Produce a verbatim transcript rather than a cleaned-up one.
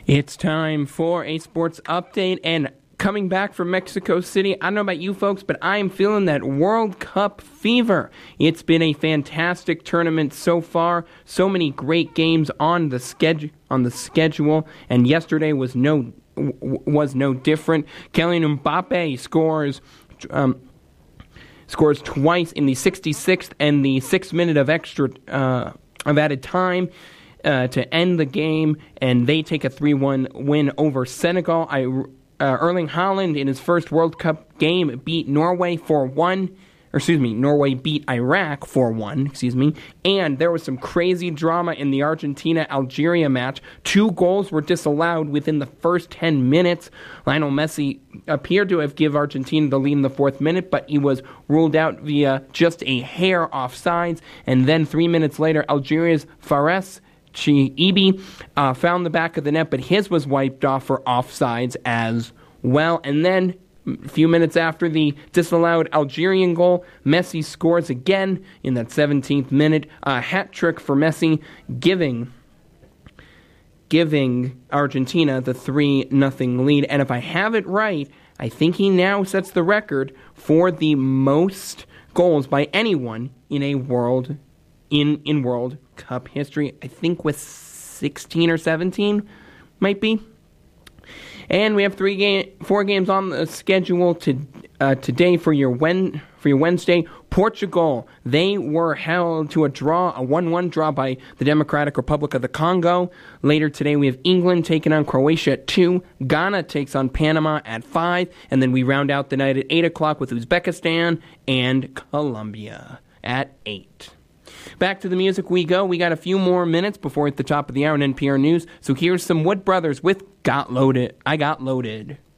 It's time for a sports update, and coming back from Mexico City, I don't know about you folks, but I am feeling that World Cup fever. It's been a fantastic tournament so far. So many great games on the schedule, on the schedule, and yesterday was no was no different. Kylian Mbappe scores um, scores twice in the sixty-sixth and the sixth minute of extra uh, of added time. Uh, to end the game, and they take a three one win over Senegal. I, uh, Erling Haaland, in his first World Cup game, beat Norway four one. Or excuse me, Norway beat Iraq four one, excuse me. And there was some crazy drama in the Argentina-Algeria match. Two goals were disallowed within the first ten minutes. Lionel Messi appeared to have given Argentina the lead in the fourth minute, but he was ruled out via just a hair offsides. And then three minutes later, Algeria's Fares Chiibi uh, found the back of the net, but his was wiped off for offsides as well. And then a few minutes after the disallowed Algerian goal, Messi scores again in that seventeenth minute. A hat trick for Messi, giving giving Argentina the three nothing lead. And if I have it right, I think he now sets the record for the most goals by anyone in a world in in World Cup history. I think with sixteen or seventeen, might be. And we have three game, four games on the schedule to uh, today for your Wen, for your Wednesday. Portugal, they were held to a draw, a one one draw by the Democratic Republic of the Congo. Later today, we have England taking on Croatia at two. Ghana takes on Panama at five. And then we round out the night at eight o'clock with Uzbekistan and Colombia at eight. Back to the music we go. We got a few more minutes before at the top of the hour in N P R News. So here's some Wood Brothers with Got Loaded. I Got Loaded.